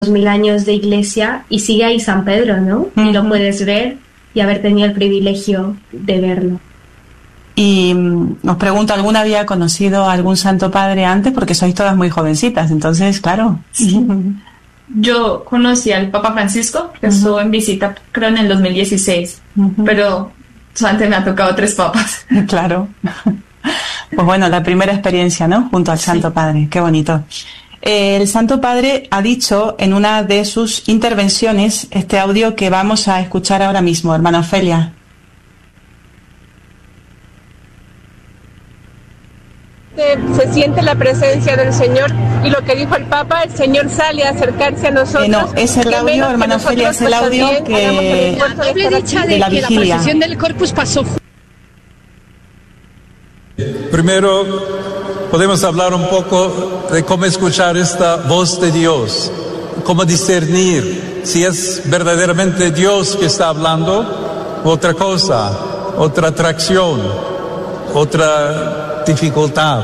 2000 años de iglesia y sigue ahí San Pedro, ¿no? Y lo puedes ver y haber tenido el privilegio de verlo. Y os pregunto, ¿alguna había conocido a algún Santo Padre antes? Porque sois todas muy jovencitas, entonces, claro. Sí. Yo conocí al Papa Francisco, que estuvo en visita, creo, en el 2016, pero antes me ha tocado 3 papas. Claro. Pues bueno, la primera experiencia, ¿no? Junto al Santo Padre, qué bonito. El Santo Padre ha dicho en una de sus intervenciones este audio que vamos a escuchar ahora mismo, hermana Ofelia. Se siente la presencia del Señor y lo que dijo el Papa, el Señor sale a acercarse a nosotros. No, es el audio, hermana Ofelia, es el audio que de la vigilia. La procesión del Corpus pasó. Primero, podemos hablar un poco de cómo escuchar esta voz de Dios, cómo discernir si es verdaderamente Dios que está hablando, otra cosa, otra atracción, otra dificultad.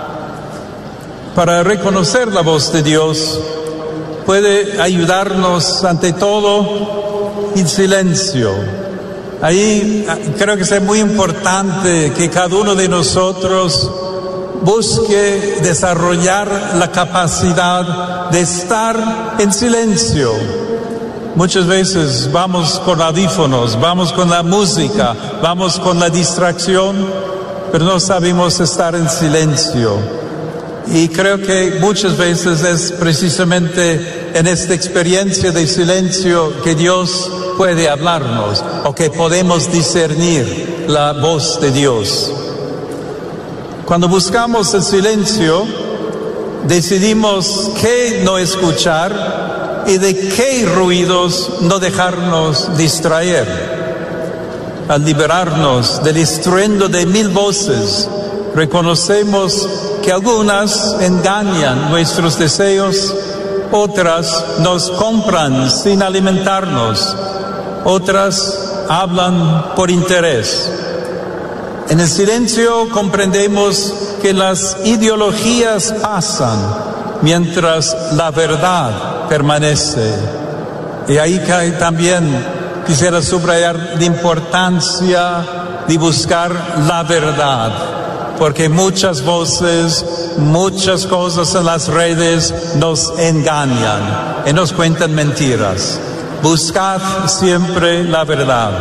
Para reconocer la voz de Dios puede ayudarnos ante todo el silencio. Ahí creo que es muy importante que cada uno de nosotros busque desarrollar la capacidad de estar en silencio. Muchas veces vamos con audífonos, vamos con la música, vamos con la distracción, pero no sabemos estar en silencio. Y creo que muchas veces es precisamente en esta experiencia de silencio que Dios puede hablarnos, o que podemos discernir la voz de Dios. Cuando buscamos el silencio, decidimos qué no escuchar y de qué ruidos no dejarnos distraer. Al liberarnos del estruendo de 1000 voces, reconocemos que algunas engañan nuestros deseos, otras nos compran sin alimentarnos, otras hablan por interés. En el silencio comprendemos que las ideologías pasan mientras la verdad permanece. Y ahí cae también. Quisiera subrayar la importancia de buscar la verdad, porque muchas voces, muchas cosas en las redes nos engañan y nos cuentan mentiras. Buscad siempre la verdad.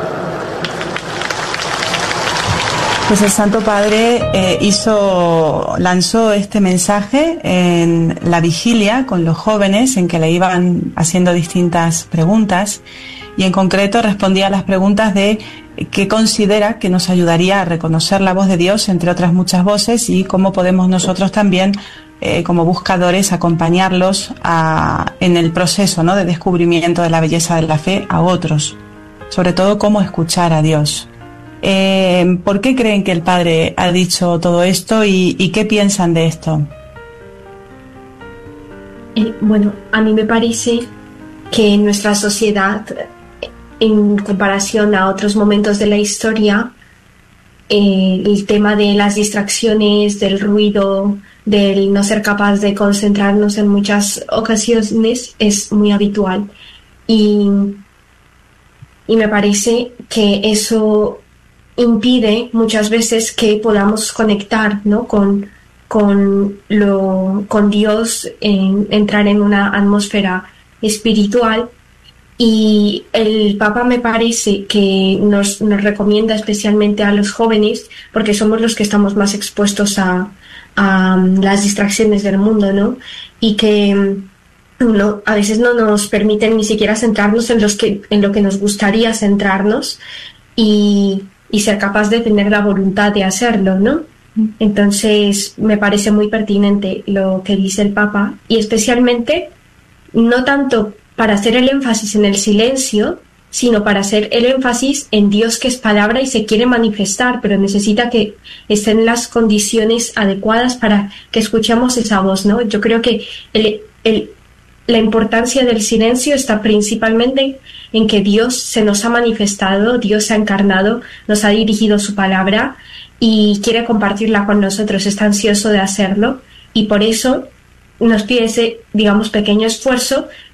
Pues el Santo Padre lanzó este mensaje en la vigilia con los jóvenes, en que le iban haciendo distintas preguntas, y en concreto respondía a las preguntas de qué considera que nos ayudaría a reconocer la voz de Dios, entre otras muchas voces, y cómo podemos nosotros también, como buscadores, acompañarlos en el proceso, ¿no?, de descubrimiento de la belleza de la fe a otros. Sobre todo, cómo escuchar a Dios. ¿Por qué creen que el Padre ha dicho todo esto y qué piensan de esto? Bueno, a mí me parece que en nuestra sociedad, en comparación a otros momentos de la historia, el tema de las distracciones, del ruido, del no ser capaz de concentrarnos en muchas ocasiones es muy habitual. Y me parece que eso impide muchas veces que podamos conectar, ¿no?, con Dios, entrar en una atmósfera espiritual. Y el Papa me parece que nos recomienda especialmente a los jóvenes, porque somos los que estamos más expuestos a las distracciones del mundo, ¿no? Y que a veces no nos permiten ni siquiera centrarnos en lo que nos gustaría centrarnos y ser capaz de tener la voluntad de hacerlo, ¿no? Entonces me parece muy pertinente lo que dice el Papa, y especialmente no tanto para hacer el énfasis en el silencio, sino para hacer el énfasis en Dios, que es palabra y se quiere manifestar, pero necesita que estén las condiciones adecuadas para que escuchemos esa voz, ¿no? Yo creo que la importancia del silencio está principalmente en que Dios se nos ha manifestado, Dios se ha encarnado, nos ha dirigido su palabra y quiere compartirla con nosotros, está ansioso de hacerlo, y por eso nos pide ese, digamos, pequeño esfuerzo,